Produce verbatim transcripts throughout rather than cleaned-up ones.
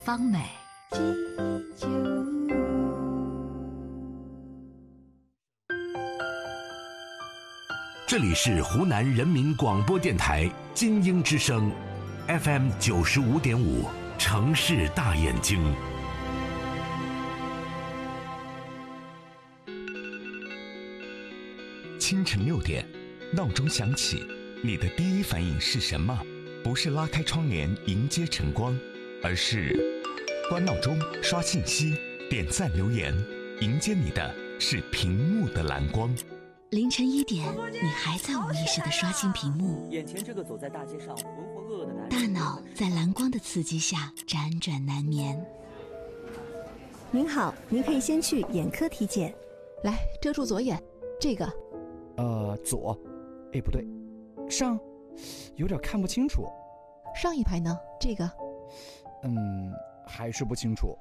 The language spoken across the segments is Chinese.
方美。 这里是湖南人民广播电台金鹰之声 F M 九十五点五，城市大眼睛。 清晨六点，闹钟响起，你的第一反应是什么？不是拉开窗帘迎接晨光，而是关闹钟、刷信息、点赞留言，迎接你的是屏幕的蓝光。 凌晨一点，你还在无意识地刷新屏幕， 眼前这个走在大街上浑浑噩噩的男人， 大脑在蓝光的刺激下辗转难眠。 您好，您可以先去眼科体检。 来，遮住左眼，这个， 呃，左，哎，不对，上，有点看不清楚。 上一排呢？这个， 嗯，还是不清楚。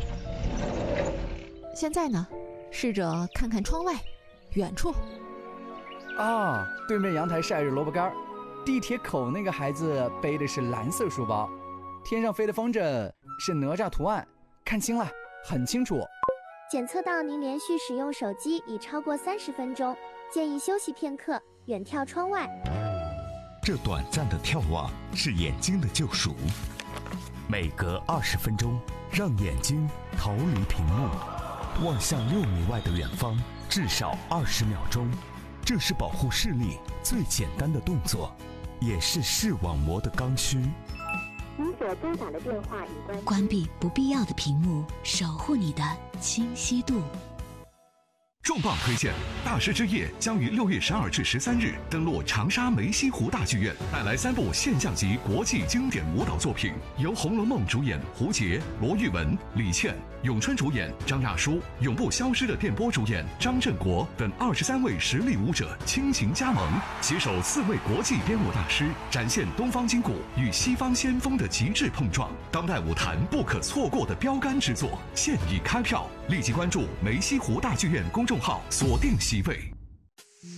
现在呢？试着看看窗外，远处。 啊，对面阳台晒着萝卜干，地铁口那个孩子背的是蓝色书包，天上飞的风筝是哪吒图案，看清了，很清楚。 检测到您连续使用手机已超过三十分钟，建议休息片刻，远眺窗外。 这短暂的眺望是眼睛的救赎，每隔二十分钟，让眼睛逃离屏幕，望向六米外的远方，至少二十秒钟。这是保护视力最简单的动作，也是视网膜的刚需。 您所拨打的电话已关机。 关闭不必要的屏幕，守护你的清晰度。 重磅推荐，大师之夜将于六月十二至十三日登陆长沙梅溪湖大剧院，带来三部现象级国际经典舞蹈作品，由《红楼梦》主演胡洁、罗玉文、李倩，咏春主演张亚舒，永不消失的电波主演张振国等二十三位实力舞者倾情加盟，携手四位国际编舞大师，展现东方筋骨与西方先锋的极致碰撞，当代舞坛不可错过的标杆之作，现已开票，立即关注梅溪湖大剧院公众号，锁定席位。